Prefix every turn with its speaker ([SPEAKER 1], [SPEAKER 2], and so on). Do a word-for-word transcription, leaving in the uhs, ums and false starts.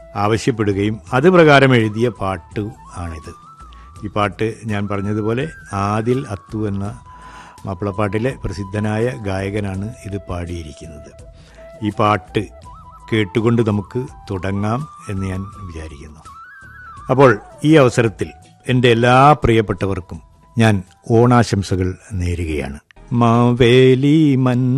[SPEAKER 1] ആവശ്യപ്പെടുകയും അത് പ്രകാരം എഴുതിയ പാട്ട് ആണിത്. ഈ പാട്ട് ഞാൻ പറഞ്ഞതുപോലെ ആദിൽ അത്തു എന്ന മാപ്പിളപ്പാട്ടിലെ പ്രസിദ്ധനായ ഗായകനാണ് ഇത് പാടിയിരിക്കുന്നത്. ഈ പാട്ട് കേട്ടുകൊണ്ട് നമുക്ക് തുടങ്ങാം എന്ന് ഞാൻ വിചാരിക്കുന്നു. അപ്പോൾ ഈ അവസരത്തിൽ എൻ്റെ എല്ലാ പ്രിയപ്പെട്ടവർക്കും ഞാൻ ഓണാശംസകൾ നേരുകയാണ്. മാവേലി മൻ